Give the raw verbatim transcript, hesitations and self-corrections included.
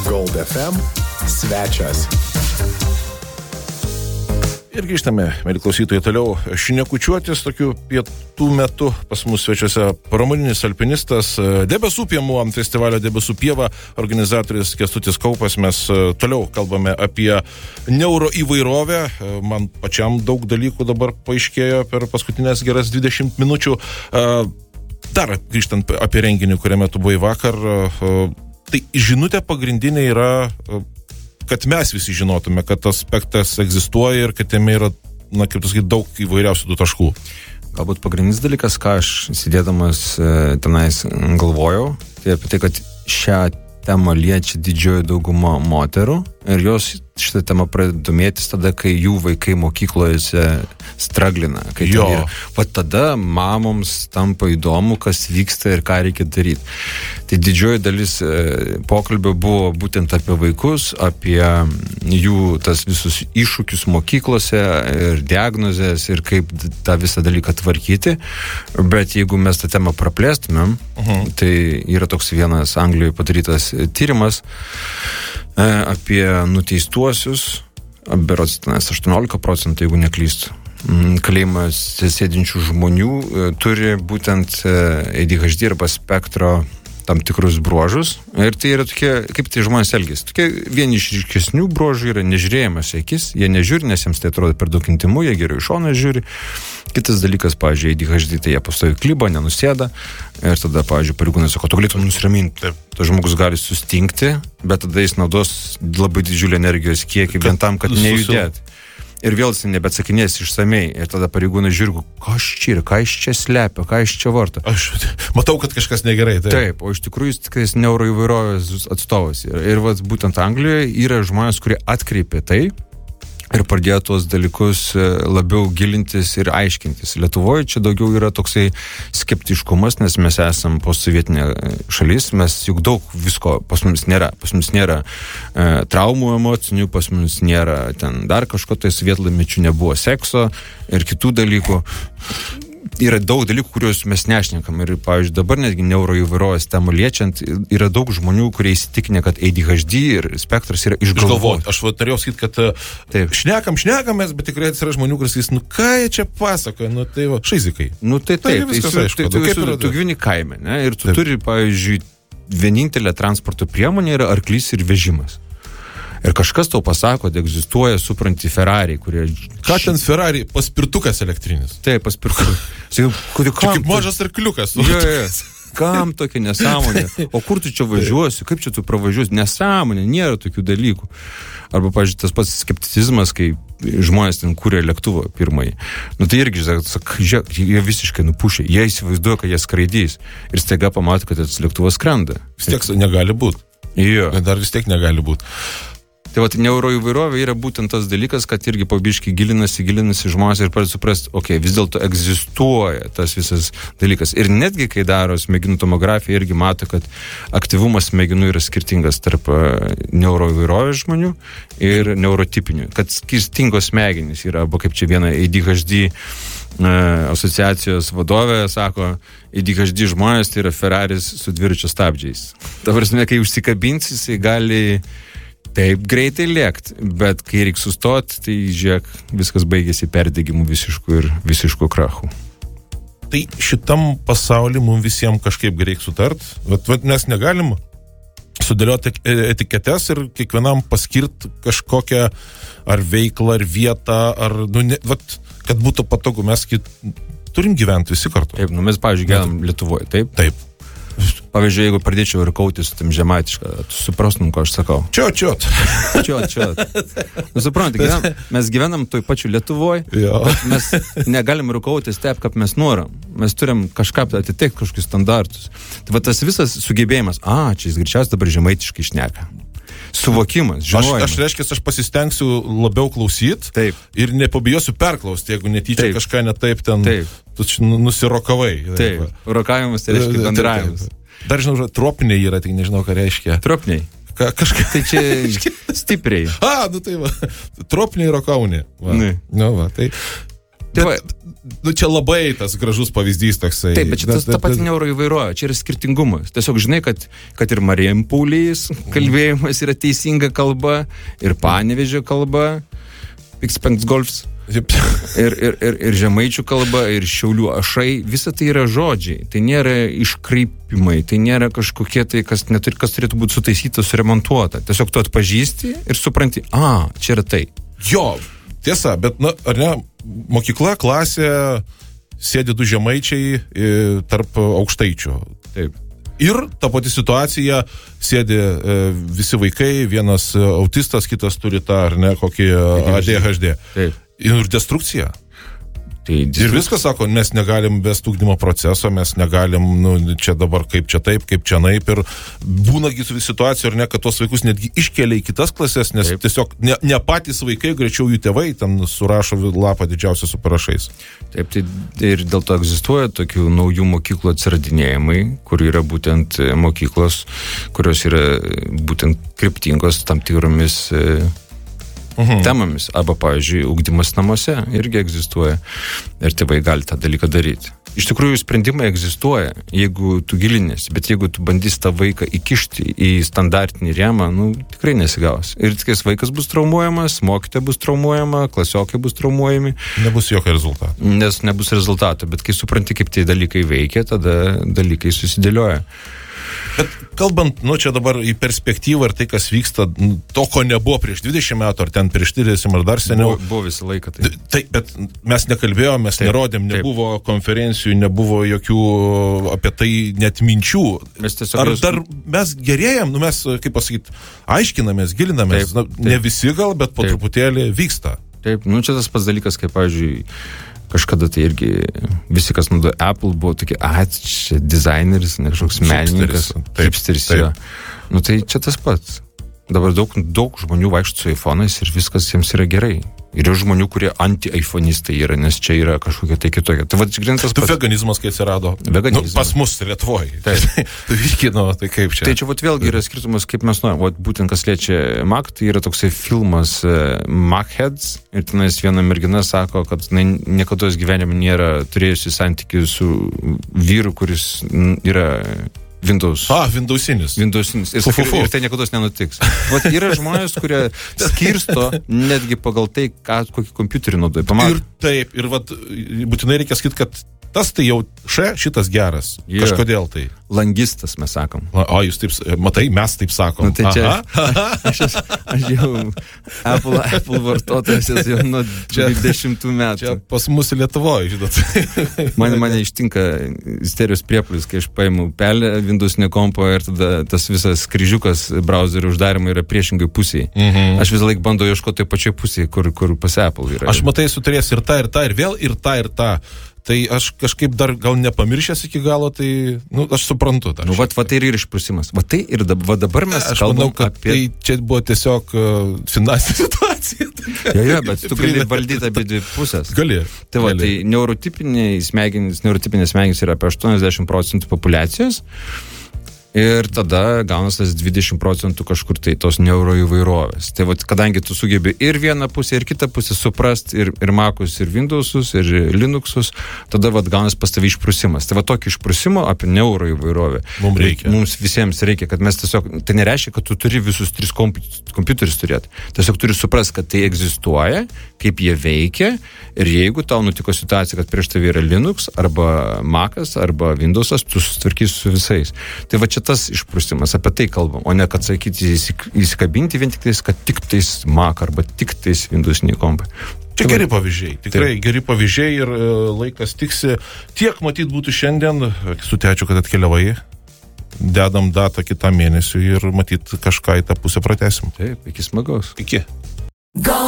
Gold F M svečias. Ir grįžtame, mėly klausytojai, toliau šnekučiuotis tokiu pietų metu. Pas mus svečiuose pramoninis alpinistas, Debesų piemų festivalio Debesų pieva organizatorius Kęstutis Kaupas. Mes toliau kalbame apie neuroįvairovę. Man pačiam daug dalykų dabar paaiškėjo per paskutinės geras dvidešimt minučių. Dar grįžtant apie renginį, kuriame tu buvai vakar, tai žinutė pagrindinė yra, kad mes visi žinotume, kad tas aspektas egzistuoja ir kad jame yra, na, kaip pasakyti, daug įvairiausių tų taškų. Galbūt pagrindinis dalykas, ką aš sėdėdamas e, tenais galvojau, tai apie tai, kad šią temą liečia didžioji dauguma moterų ir jos šitą temą pradeda domėtis tada, kai jų vaikai mokyklojose straglina. Kai yra, va tada mamoms tampa įdomu, kas vyksta ir ką reikia daryti. Tai didžioji dalis e, pokalbio buvo būtent apie vaikus, apie jų tas visus iššūkius mokyklose ir diagnozės ir kaip tą visą dalyką tvarkyti. Bet jeigu mes tą temą praplėstumėm, uh-huh. tai yra toks vienas Anglijoje padarytas tyrimas e, apie nuteistuosius, berods tenais aštuoniolika procentų, jeigu neklystu. Kalėjimas sėdinčių žmonių e, turi būtent e, A D H D arba spektro tam tikrus bruožus. Ir tai yra tokie, kaip tai žmonės elgiasi. Tokie vieni iš ryškesnių bruožų yra nežiūrėjimas į akis. Jie nežiūri, nes jiems tai atrodo per daug intimu, jie geriau iš šono žiūri. Kitas dalykas, pavyzdžiui, A D H D, tai jie pastovi klibo, nenusėda. Ir tada, pavyzdžiui, pareigūnai sako, tu galėtum nusiraminti. Tas žmogus gali sustingti, bet tada jis naudos labai didžiulį energijos kiekį, bent tam, kad nejudėti. Ir vėl jis nebeatsakinės išsamei. Ir tada pareigūnai žiūri, ką aš čia yra, ką aš čia slepia, ką aš čia varto. Aš matau, kad kažkas negerai. Taip, taip o iš tikrųjų jis tikrai neuroįvairovės atstovas. Ir, ir vat, būtent Anglijoje yra žmonės, kurie atkreipė tai ir pradėjo tuos dalykus labiau gilintis ir aiškintis. Lietuvoje čia daugiau yra toksai skeptiškumas, nes mes esam postsovietinė šalis, mes juk daug visko pas mums nėra. Pas mums nėra e, traumų emocinių, pas mums nėra ten dar kažko, tai sovietlamečių nebuvo sekso ir kitų dalykų. Yra daug dalykų, kuriuos mes nešnekam. Ir, pavyzdžiui, dabar netgi neuroįvairovės temą liečiant, yra daug žmonių, kurie įsitikinę, kad A D H D ir spektras yra išgalvoti. Aš norėjau sakyti, kad taip. šnekam, šnekamės, bet tikrai yra žmonių, kuris sakys, nu ką jie čia pasakoja, nu tai va, šaizikai. Nu tai taip, tai viskas tai, aišku. Tai, tai, tai, tu gyveni kaime, ne? Ir tu taip. Turi, pavyzdžiui, vienintelė transporto priemonė yra arklys ir vežimas. Ir kažkas tau pasako, kad egzistuoja, supranti, Ferrari, kurie... Ką ten Ferrari? Paspirtukas elektrinis. Taip, paspirtukas. Čia kaip mažas arkliukas. Jo, jo. Kam tokia nesąmonė? O kur tu čia važiuosi? Kaip čia tu pravažiuosi? Nesąmonė, nėra tokių dalykų. Arba, pavyzdžiui, tas pats skepticizmas, kai žmonės ten kūrė lėktuvą pirmąjį. Nu tai irgi, sak, žiūrėk, jie visiškai nupušė. Jie įsivaizduoja, kad jie skraidys. Ir staiga pamato, kad tas lėktuvas skrenda. Vis tiek negali būti. Jo. Dar vis tiek negali būti. Tai va, neuroįvairovė yra būtent tas dalykas, kad irgi pabiškai gilinasi, gilinasi žmonės ir pradeda suprasti, okei, okay, vis dėlto egzistuoja tas visas dalykas. Ir netgi, kai daro smegenų tomografiją, irgi mato, kad aktyvumas smegenų yra skirtingas tarp neuroįvairovės žmonių ir neurotipinių. Kad skirtingos smegenys yra, arba kaip čia viena A D H D asociacijos vadovė sako, A D H D žmonės tai yra Ferraris su dviračio stabdžiais. Ta prasme, kai užsikabins, jisai gali taip greitai lėkti, bet kai reikia sustoti, tai žiūrėk, viskas baigėsi perdegimu visiškų ir visiškų krachų. Tai šitam pasauly mums visiems kažkaip reikia sutart, bet, bet mes negalim sudėlioti etiketes ir kiekvienam paskirti kažkokią ar veiklą, ar vietą, ar, nu, ne, vat, kad būtų patogu, mes kit, turim gyventi visi kartu. Taip, nu mes, pavyzdžiui, gyvenam Lietuvoje, taip? Taip. Pavyzdžiui, jeigu pradėčiau rikauti su tam žemaitišką, tu suprastum, ko aš sakau. Čiot, čiot. Čiot, čiot. Nu, suprantate, gyvenam, mes gyvenam toj pačiu Lietuvoje, bet mes negalim rikautis taip, kaip mes norim. Mes turim kažką atitikti, kažkokius standartus. Tai va tas visas sugebėjimas, a, čia jis greičiausiai dabar žemaitiškai šneka. Suvokimas, žinojimas. Aš, aš reiškia, aš pasistengsiu labiau klausyti. Taip. Ir nepabijosiu perklausti, jeigu netyčia taip. Kažką netaip ten taip. Tu nusirokavai. Taip, rokavimas tai reiškia bendravimas. Dar žinau, tropiniai yra, tik nežinau, ką reiškia. Tropiniai. Ka, kažkaip. Tai čia stipriai. A, nu tai va. Tropiniai rokaunė. Va. Nu, va, tai... Tai va, nu, čia labai tas gražus pavyzdys toksai. Taip, bet čia tas ta pati neuroįvairovė, čia yra skirtingumas. Tiesiog žinai, kad, kad ir Marijampolės kalbėjimas yra teisinga kalba, ir Panevėžio kalba, Pikspens Golfs, ir, ir, ir, ir Žemaičių kalba, ir Šiaulių ašai, visa tai yra žodžiai, tai nėra iškreipimai, tai nėra kažkokie tai, kas, neturi, kas turėtų būti sutaisyta, suremontuota. Tiesiog tu atpažįsti ir supranti, a, čia yra tai. Jo, tiesa, bet, na, ar ne, mokykla, klasė, sėdi du žemaičiai tarp aukštaičių. Taip. Ir ta pati situacija, sėdi e, visi vaikai, vienas autistas, kitas turi tą, ar ne, kokį A D H D. Taip. Ir destrukcija. Tai ir viskas sako, mes negalim be ugdymo proceso, mes negalim, nu, čia dabar kaip čia taip, kaip čia naip. Ir būna situacijų, ar ne, kad tos vaikus netgi iškelia į kitas klases, nes taip. Tiesiog ne, ne patys vaikai, greičiau jų tėvai ten surašo lapą didžiausia su parašais. Taip, tai ir dėl to egzistuoja tokių naujų mokyklų atsiradinėjimai, kur yra būtent mokyklos, kurios yra būtent kryptingos tam tikromis mhm. temomis. Arba, pavyzdžiui, ugdymas namuose irgi egzistuoja ir tėvai gali tą dalyką daryti. Iš tikrųjų, sprendimai egzistuoja, jeigu tu gilinėsi, bet jeigu tu bandysi tą vaiką įkišti į standartinį rėmą, nu, tikrai nesigaus. Ir tikės vaikas bus traumuojamas, mokytoja bus traumuojama, klasiokai bus traumuojami. Nebus jokio rezultato. Nes nebus rezultato, bet kai supranti, kaip tie dalykai veikia, tada dalykai susidėlioja. Bet kalbant, nu, čia dabar į perspektyvą ir tai, kas vyksta, to, ko nebuvo prieš dvidešimt metų, ar ten prieš trisdešimt, ar dar seniau. Buvo, buvo visą laiką tai. Taip, bet mes nekalbėjom, mes taip, nerodėm, nebuvo taip. Konferencijų, nebuvo jokių apie tai net minčių. Mes tiesiog... Ar dar mes gerėjam, nu, mes, kaip pasakyti, aiškinamės, gilinamės, taip, taip. Ne visi gal, bet po taip. Truputėlį vyksta. Taip, nu, čia tas pats dalykas, kaip, pavyzdžiui, kažkada tai irgi visi, kas naudoja Apple, buvo tokie, a, čia dizaineris, ne kažkoks menininkas, hipsteris. Nu tai čia tas pats. Dabar daug, daug žmonių vaikšto su iPhone'ais ir viskas jiems yra gerai. Ir yra žmonių, kurie anti-iPhone'istai yra, nes čia yra kažkokia tai kitokia. Tai va, grintas pats. Veganizmas, kai atsirado. Veganizmas. Nu, pas mus Lietuvoje. Tai, tai virkino, tai kaip čia. Tai čia vat vėlgi yra skirtumas, kaip mes nuojam. Vat būtent kas liečia Mac, tai yra toksai filmas uh, Macheads. Ir tenais viena mergina sako, kad niekada gyvenime nėra turėjusi santykių su vyru, kuris yra Windows. A, Windowsinis. Windowsinis. Ir, sakai, ir tai niekados nenutiks. Vat yra žmonės, kurie skirsto netgi pagal tai, ką, kokį kompiuterį naudoja. Pamat... Ir taip, ir vat, būtinai reikia sakyti, kad tas tai jau še, šitas geras. Yeah. Kažkodėl tai. Langistas, mes sakom. O, jūs taip, matai, mes taip sakom. Nu, tai čia, aš, aš, aš jau Apple, Apple vartotojas jau nuo dvidešimtų metų. Čia pas mus Lietuvoje, žinot. Mane, mane ištinka isterijos priepuolis, kai aš paimu pelę Windowsinio kompo ir tada tas visas kryžiukas browserio uždarimo yra priešingai pusėje. Mhm. Aš visą laiką bandau ieškoti tai pačioj pusėje, kur, kur pas Apple yra. Aš matai, suturės ir tą, ir tą, ir vėl ir tą, ir tą. Tai aš kažkaip dar gal nepamiršęs iki galo, tai, nu, aš suprantu. Nu, va, va tai ir yra išprusimas. Va tai ir dabar, va, dabar mes aš kalbam manau, kad apie... Tai čia buvo tiesiog uh, finansinė situacija. Jo, jo, bet tu gali valdyti abi dvi pusės. Gali. Tai va, gali. Tai neurotipiniai smegenys, neurotipinės smegenys yra apie aštuoniasdešimt procentų populiacijos. Ir tada gaunas tas dvidešimt procentų kažkur tai tos neuroįvairovės. Tai vat, kadangi tu sugebi ir vieną pusę, ir kitą pusę suprast, ir, ir Macus, ir Windowsus, ir Linuxus, tada vat, gaunas pas tavį išprusimas. Tai va tokį išprusimo apie neuroįvairovę. Mums reikia. Mums visiems reikia, kad mes tiesiog, tai nereiškia, kad tu turi visus tris kompiuterius turėti. Tiesiog turi suprast, kad tai egzistuoja, kaip jie veikia, ir jeigu tau nutiko situacija, kad prieš tavį yra Linux, arba Macas, arba Windowsas, tu susitvarkysi su visais. Tai va čia tas išprusimas, apie tai kalbam, o ne kad sakyti įsikabinti vien tik tais, kad tik tais Mac arba tik tais Windowsiniai kompai. Čia geri pavyzdžiai, tikrai taip. Geri pavyzdžiai ir e, laikas tiksi. Tiek matyt būtų šiandien, su tečiu, kad atkeliavai, dedam datą kitą mėnesį ir matyt kažką į tą pusę pratesim. Taip, iki smagaus. Iki.